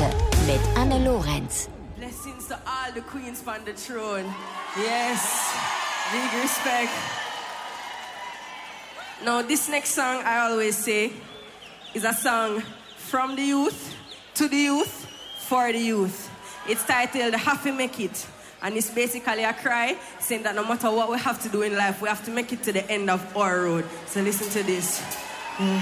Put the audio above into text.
heute mit Anne Lorenz. Blessings to all the queens on the throne. Yes, big respect. Now, this next song, I always say, is a song from the youth, to the youth, for the youth. It's titled Have to Make It. And it's basically a cry saying that no matter what we have to do in life, we have to make it to the end of our road. So listen to this.